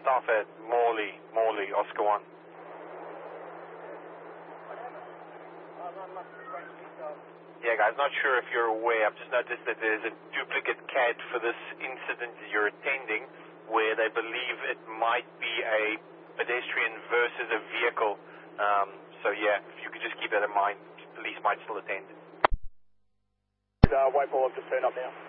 staff at Morley, Oscar 1. Yeah, guys, not sure if you're aware. I've just noticed that there's a duplicate CAD for this incident that you're attending, where they believe it might be a pedestrian versus a vehicle. So yeah, if you could just keep that in mind, police might still attend. White ball, just turn up now.